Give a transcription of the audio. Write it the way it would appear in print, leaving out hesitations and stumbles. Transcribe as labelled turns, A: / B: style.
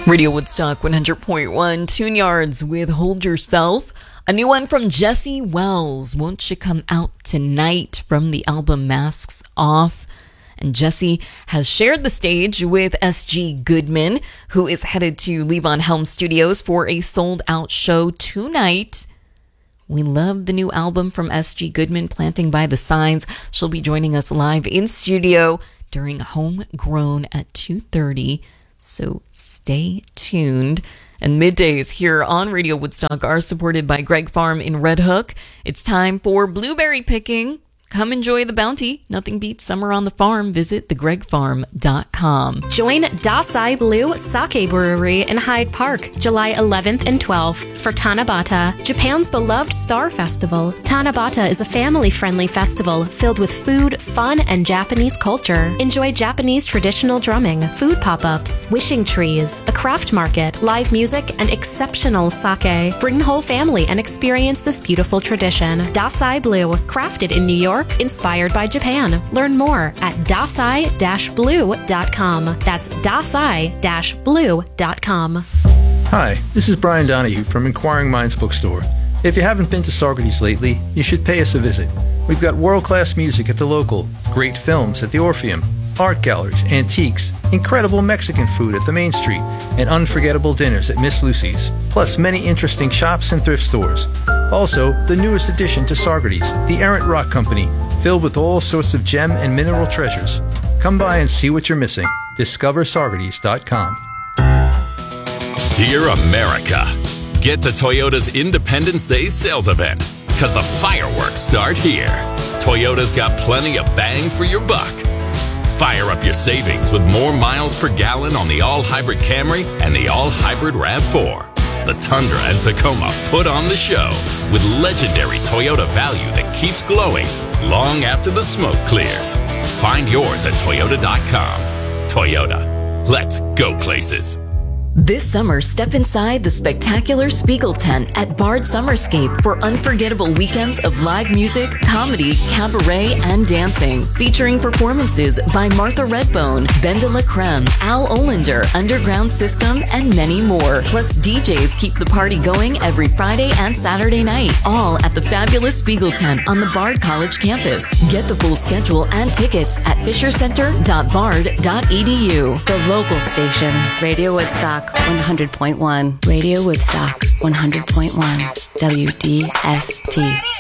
A: Radio Woodstock 100.1, Tune Yards with Hold Yourself. A new one from Jesse Wells, Won't You Come Out Tonight, from the album Masks Off. And Jesse has shared the stage with S.G. Goodman, who is headed to Levon Helm Studios for a sold-out show tonight. We love the new album from S.G. Goodman, Planting by the Signs. She'll be joining us live in studio during Homegrown at 2:30. So stay tuned. And middays here on Radio Woodstock are supported by Greg Farm in Red Hook. It's time for blueberry picking. Come enjoy the bounty. Nothing beats summer on the farm. Visit thegregfarm.com.
B: Join Dasai Blue Sake Brewery in Hyde Park, July 11th and 12th for Tanabata, Japan's beloved Star Festival. Tanabata is a family-friendly festival filled with food, fun, and Japanese culture. Enjoy Japanese traditional drumming, food pop-ups, wishing trees, a craft market, live music, and exceptional sake. Bring the whole family and experience this beautiful tradition. Dasai Blue, crafted in New York, inspired by Japan. Learn more at dasai-blue.com. That's dasai-blue.com.
C: Hi, this is Brian Donahue from Inquiring Minds Bookstore. If you haven't been to Saugerties lately, you should pay us a visit. We've got world-class music at the local, great films at the Orpheum, art galleries, antiques, incredible Mexican food at the Main Street, and unforgettable dinners at Miss Lucy's, plus many interesting shops and thrift stores. Also, the newest addition to Saugerties, the Errant Rock Company, filled with all sorts of gem and mineral treasures. Come by and see what you're missing. DiscoverSaugerties.com.
D: Dear America, get to Toyota's Independence Day sales event, because the fireworks start here. Toyota's got plenty of bang for your buck. Fire up your savings with more miles per gallon on the all-hybrid Camry and the all-hybrid RAV4. The Tundra and Tacoma put on the show with legendary Toyota value that keeps glowing long after the smoke clears. Find yours at Toyota.com. Toyota. Let's go places.
A: This summer, step inside the spectacular Spiegel tent at Bard Summerscape for unforgettable weekends of live music, comedy, cabaret, and dancing. Featuring performances by Martha Redbone, Ben de la Creme, Al Olander, Underground System, and many more. Plus, DJs keep the party going every Friday and Saturday night, all at the fabulous Spiegel tent on the Bard College campus. Get the full schedule and tickets at fishercenter.bard.edu.
E: The local station, Radio Woodstock 100.1. Radio Woodstock 100.1. WDST.